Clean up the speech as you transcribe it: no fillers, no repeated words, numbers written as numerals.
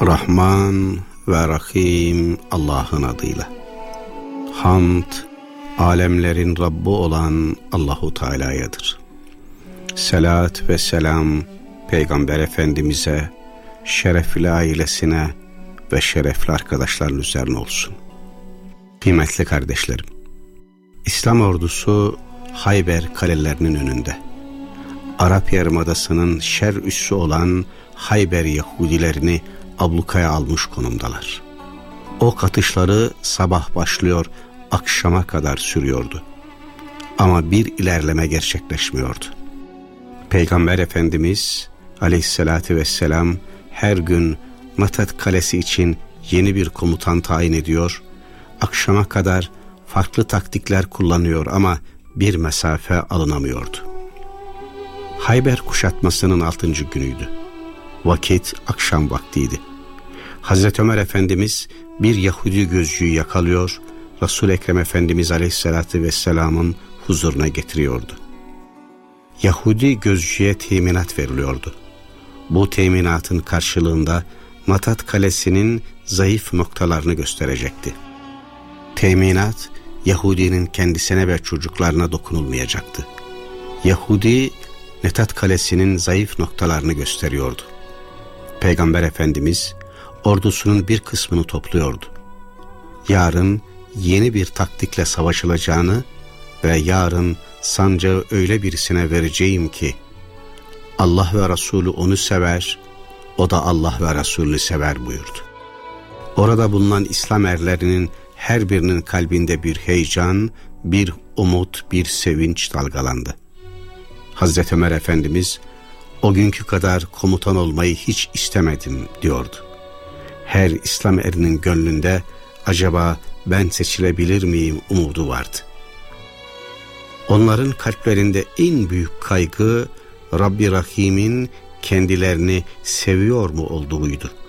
Rahman ve Rahim Allah'ın adıyla. Hamd, alemlerin Rabbi olan Allahu Teala'yadır. Selat ve selam Peygamber Efendimiz'e, şerefli ailesine ve şerefli arkadaşların üzerine olsun. Kıymetli kardeşlerim, İslam ordusu Hayber kalelerinin önünde. Arap Yarımadası'nın şer üssü olan Hayber Yahudilerini ablukaya almış konumdalar. Ok atışları sabah başlıyor, akşama kadar sürüyordu. Ama bir ilerleme gerçekleşmiyordu. Peygamber Efendimiz Aleyhisselatü Vesselam her gün Matat Kalesi için yeni bir komutan tayin ediyor, akşama kadar farklı taktikler kullanıyor ama bir mesafe alınamıyordu. Hayber kuşatmasının 6. günüydü. Vakit akşam vaktiydi. Hazreti Ömer Efendimiz bir Yahudi gözcüyü yakalıyor, Resul-i Ekrem Efendimiz Aleyhisselatü Vesselam'ın huzuruna getiriyordu. Yahudi gözcüye teminat veriliyordu. Bu teminatın karşılığında Matat Kalesi'nin zayıf noktalarını gösterecekti. Teminat, Yahudinin kendisine ve çocuklarına dokunulmayacaktı. Yahudi, Matat Kalesi'nin zayıf noktalarını gösteriyordu. Peygamber Efendimiz ordusunun bir kısmını topluyordu. Yarın yeni bir taktikle savaşılacağını ve yarın sancağı öyle birisine vereceğim ki Allah ve Resulü onu sever, o da Allah ve Resulü sever buyurdu. Orada bulunan İslam erlerinin her birinin kalbinde bir heyecan, bir umut, bir sevinç dalgalandı. Hazreti Ömer Efendimiz, o günkü kadar komutan olmayı hiç istemedim diyordu. Her İslam erinin gönlünde acaba ben seçilebilir miyim umudu vardı. Onların kalplerinde en büyük kaygı Rabbi Rahim'in kendilerini seviyor mu olduğuydu.